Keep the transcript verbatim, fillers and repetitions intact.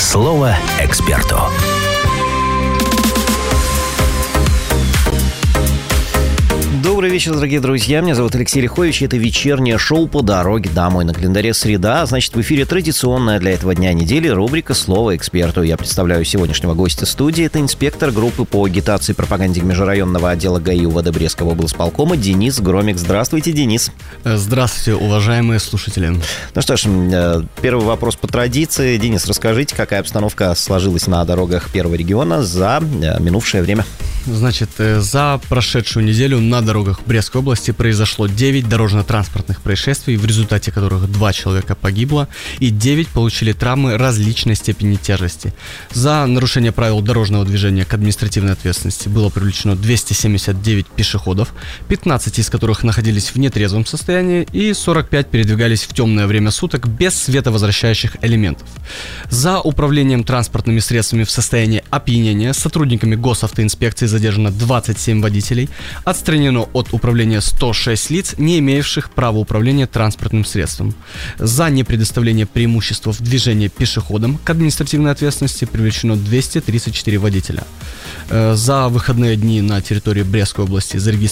Слово эксперту. Добрый вечер, дорогие друзья. Меня зовут Алексей Лихович. Это вечернее шоу «По дороге домой». На календаре среда. Значит, в эфире традиционная для этого дня недели рубрика «Слово эксперту». Я представляю сегодняшнего гостя студии. Это инспектор группы по агитации и пропаганде межрайонного отдела ГАИ УВД Брестского облсполкома Денис Громик. Здравствуйте, Денис. Здравствуйте, уважаемые слушатели. Ну что ж, первый вопрос по традиции. Денис, расскажите, какая обстановка сложилась на дорогах первого региона за минувшее время? Значит, за прошедшую неделю на дорогах Брестской области произошло девять дорожно-транспортных происшествий, в результате которых два человека погибло и девять получили травмы различной степени тяжести. За нарушение правил дорожного движения к административной ответственности было привлечено двести семьдесят девять пешеходов, пятнадцать из которых находились в нетрезвом состоянии и сорок пять передвигались в темное время суток без световозвращающих элементов. За управлением транспортными средствами в состоянии опьянения сотрудниками госавтоинспекции задержано двадцать семь водителей, отстранено от управления сто шесть лиц, не имевших права управления транспортным средством. За непредоставление преимущества в движении пешеходам к административной ответственности привлечено двести тридцать четыре водителя. За выходные дни на территории Брестской области зарегистрировано